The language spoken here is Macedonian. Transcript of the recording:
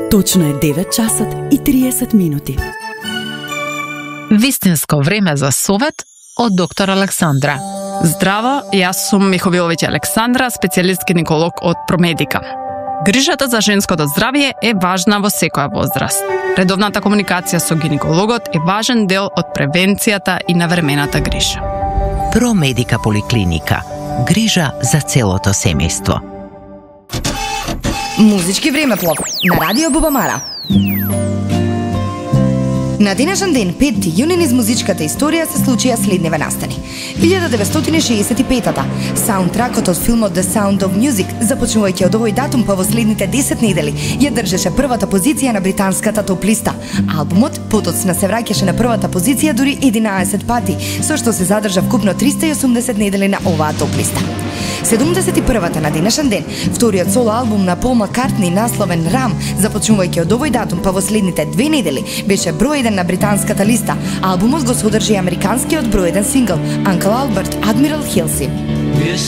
Точно е 9 часот и 30 минути. Вистинско време за совет од доктор Александра. Здраво, јас сум Миховиловиќ Александра, специјалист гинеколог од Промедика. Грижата за женското здравје е важна во секоја возраст. Редовната комуникација со гинекологот е важен дел од превенцијата и навремената грижа. Промедика поликлиника. Грижа за целото семејство. Музички времеплов на Радио Бубамара. На денешен ден, 5 јуни, низ музичката историја се случија следниве настани. 1965-та, саундтракот од филмот The Sound of Music, започнувајќи од овој датум па во следните 10 недели, ја држеше првата позиција на британската топ листа. Албумот потоцна се враќаше на првата позиција дури 11 пати, со што се задржа вкупно 380 недели на оваа топ листа. 71-та на денешен ден, вториот соло албум на Пол Маккартни, насловен Ram, започнувајќи од овој датум па во следните 2 недели, беше број 1 на британската листа. Албумот го содржи американскиот број 1 сингл Uncle Albert, Admiral Halsey.